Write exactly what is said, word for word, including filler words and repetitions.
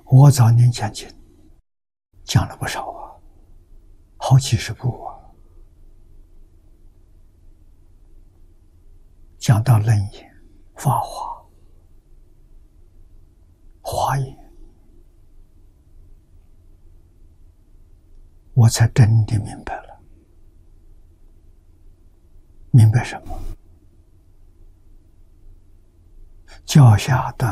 我早年讲经讲了不少啊，好几十部啊，讲到楞严、法华、华严，我才真的明白了。明白什么？教下断